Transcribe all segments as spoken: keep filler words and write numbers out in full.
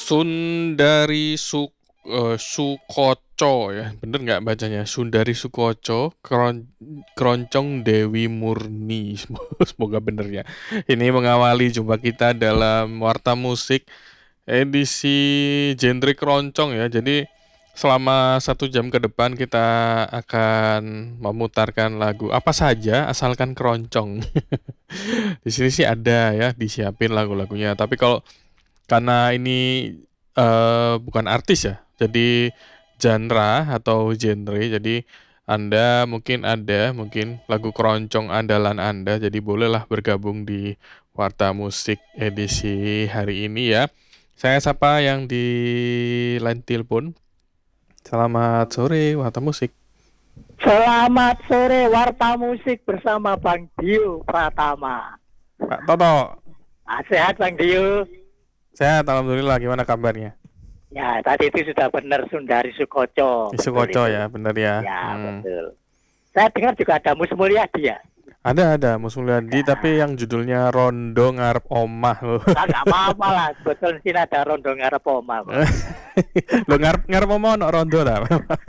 Sundari Suk eee, Sukoco ya, bener nggak bacanya? Sundari Sukoco, Kron Keroncong Dewi Murni, semoga bener ya. Ini mengawali jumpa kita dalam Warta Musik edisi genre keroncong ya. Jadi selama satu jam ke depan kita akan memutarkan lagu apa saja asalkan keroncong. Di sini sih ada ya, disiapin lagu-lagunya. Tapi kalau karena ini eh, bukan artis ya, jadi genre atau genre. Jadi Anda mungkin ada mungkin lagu keroncong andalan Anda. Jadi bolehlah bergabung di Warta Musik edisi hari ini ya. Saya sapa yang di line telepon. Selamat sore Warta Musik. Selamat sore Warta Musik bersama Bang Dio Pratama. Pak Toto. Ah, sehat Bang Dio? Sehat, alhamdulillah. Gimana kabarnya? Ya, tadi itu sudah benar Sundari Sukoco. Sukoco ya, benar ya. Ya, Hmm. betul. Saya dengar juga ada Mus Mulyadi ya? Ada, ada Mus Mulyadi, Ya. tapi yang judulnya Rondo Ngarep Omah loh. Nah, nggak apa-apa lah, betul sih ada Rondo Ngarep Omah. Lo ngarep ngarep omah ono rondo ta?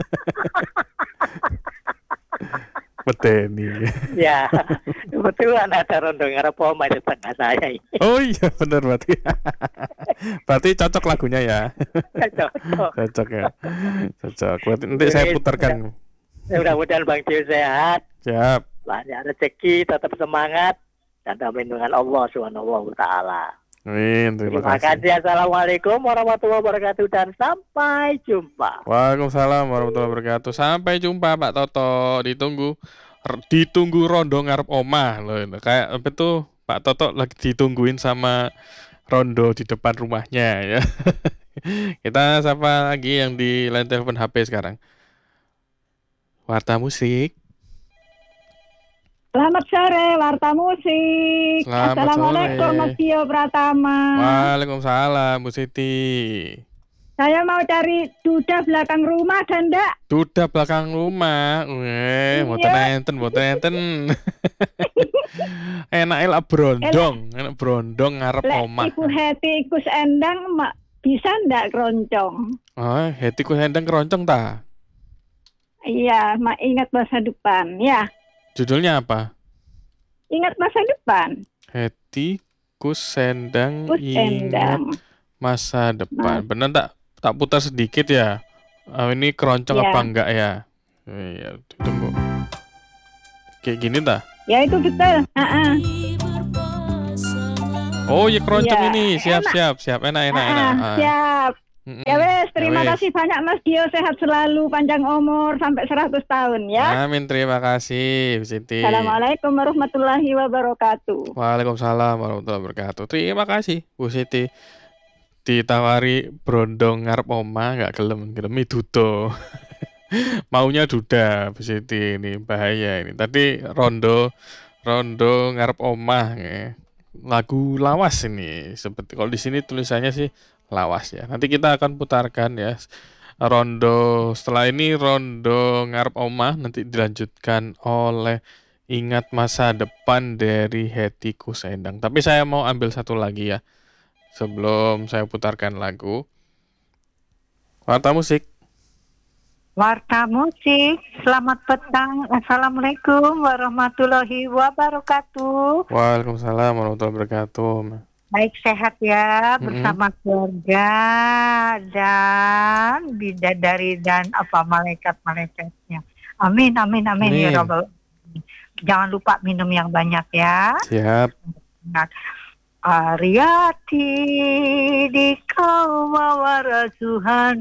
Beteni. Ya, kebetulan ada Rondo Ngarep Omah di tengah saya ini. Oh iya, benar berarti. Berarti cocok lagunya ya. Cocok. Cocok ya. Cocok. Berarti nanti saya putarkan. Mudah-mudahan Bang Dio sehat. Siap. Banyak rezeki, tetap semangat, dan dalam lindungan Allah subhanahu wa ta'ala. Amin, terima, Terima kasih. kasih. Assalamualaikum warahmatullahi wabarakatuh dan sampai jumpa. Waalaikumsalam warahmatullahi wabarakatuh. Sampai jumpa Pak Toto. Ditunggu r- ditunggu rondo ngarep omah loh. Kayak apa tuh Pak Toto lagi ditungguin sama rondo di depan rumahnya ya. Kita sapa lagi yang di line telepon H P sekarang. Warta Musik. Selamat sore Warta Musik. Selamat Assalamualaikum sore. Mas Dio Pratama. Waalaikumsalam Bu Siti. Saya mau cari duda belakang rumah dan enggak? Duda belakang rumah. Weh, mboten enten, mboten enten. Enak lah brondong, enak brondong ngarep Lek omah. Ibu Heti ikus endang mak bisa enggak keroncong? Oh, heti ku hendang keroncong ta? Iya, mak ingat masa depan ya. Judulnya apa? Ingat masa depan. Heti ku sendang Kus ingat endang. masa depan. Nah. Bener tak tak putar sedikit ya? Ah, ini keroncong Ya. apa enggak ya? Iya, tunggu. Kayak gini ta? Ya itu betul. Heeh. Oh, ya keroncong Ya, ini. Siap, enak. siap, siap. Enak, enak, Ah, enak. Ah. siap. Mm-mm. Ya wes, terima Ya wes. kasih banyak Mas Dio, sehat selalu, panjang umur sampai seratus tahun ya. Amin, terima kasih Bu Siti. Assalamualaikum warahmatullahi wabarakatuh. Waalaikumsalam warahmatullahi wabarakatuh. Terima kasih Bu Siti. Ditawari brondong ngarep omah nggak gelem, gelemi duda. Maunya duda Bu Siti, ini bahaya ini. Tadi rondo rondo ngarep omah ya. Lagu lawas ini. Seperti kalau di sini tulisannya sih lawas ya. Nanti kita akan putarkan ya. Rondo setelah ini rondo ngarep omah nanti dilanjutkan oleh Ingat Masa Depan dari Heti Kusendang. Tapi saya mau ambil satu lagi ya sebelum saya putarkan lagu. Warta Musik. Warta Musik, selamat petang. Assalamualaikum warahmatullahi wabarakatuh. Waalaikumsalam warahmatullahi wabarakatuh. Baik, sehat ya Mm-mm. bersama keluarga dan bidadari dan apa malaikat-malaikatnya. Amin, amin, amin, Amin. ya Rabbal alamin. Jangan lupa minum yang banyak ya. Siap. Ingat, Ariati di kau warasuhan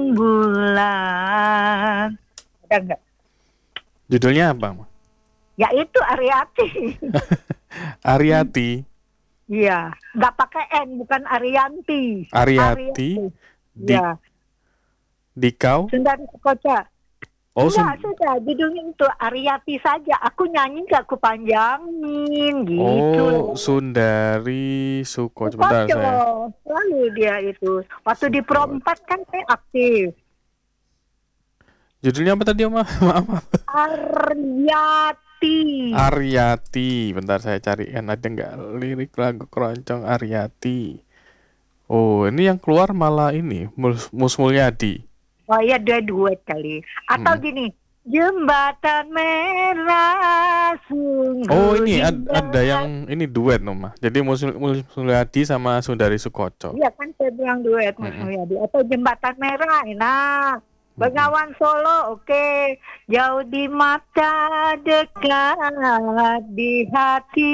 rembulan. Ada enggak? Judulnya apa? Ya itu Ariati. Ariati. Iya, nggak pakai N, bukan Arianti. Ariati. Di, Iya, di kau. Sundari Sukoca. Oh, Enggak, Sun- sudah judulnya itu Ariati saja. Aku nyanyi nggak aku panjangin gitu. oh Sundari Suko. Sebentar Sukoco, saya. selalu dia itu. Waktu di Pro empat kan saya aktif. Judulnya apa tadi, Oma? Maaf. maaf. Ariati. Ariati. Bentar saya carikan ada nggak lirik lagu keroncong Ariati. Oh, ini yang keluar malah ini Mus, Mus Mulyadi. Oh iya, dua duet kali. Atau Hmm. gini, jembatan merah sungguh Oh, ini ad- indah. ada yang ini duet Noma. Jadi Mus, Mus Mulyadi sama Sundari Sukoco. Iya kan saya bilang duet Mas Mm-mm. Mulyadi. Atau jembatan merah enak. Bengawan Solo oke. Jauh di mata, dekat di hati.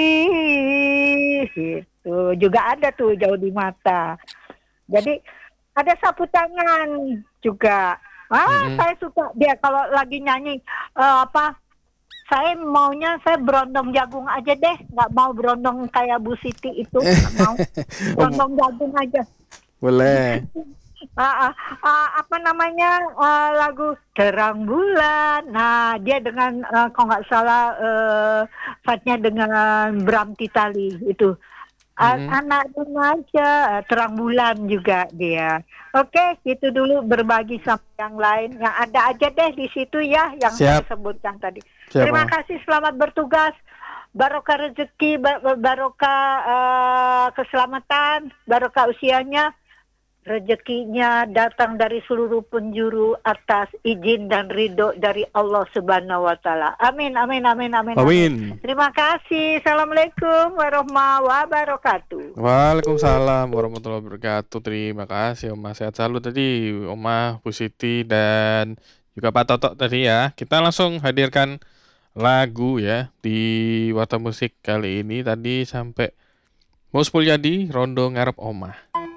Itu juga ada tuh jauh di mata. Jadi ada sapu tangan juga. Ah, Mm-mm. saya suka dia kalau lagi nyanyi eh, apa? Saya maunya saya berondong jagung aja deh, nggak mau berondong kayak Bu Siti itu, nggak mau. Berondong jagung aja. Boleh. Ah, ah, ah, apa namanya ah, lagu Terang Bulan. Nah, dia dengan ah, kalau nggak salah eh, partnya dengan Bram Titali itu. A- Mm-mm. Anak remaja Terang Bulan juga dia. Oke, itu dulu berbagi sama yang lain. Yang ada aja deh di situ ya yang Siap. saya sebutkan tadi. Siap, Terima Om. kasih, selamat bertugas. Barokah rezeki, ba- ba- barokah eh, keselamatan, barokah usianya. Rezekinya datang dari seluruh penjuru atas izin dan ridho dari Allah Subhanahu wa taala. Amin amin amin amin. Amin. Terima kasih. Assalamualaikum warahmatullahi wabarakatuh. Waalaikumsalam warahmatullahi wabarakatuh. Terima kasih Oma. Sehat selalu tadi Oma, Bu Siti dan juga Pak Toto tadi ya. Kita langsung hadirkan lagu ya di Warta Musik kali ini tadi sampai Mus Mulyadi Rondo Ngarep Oma.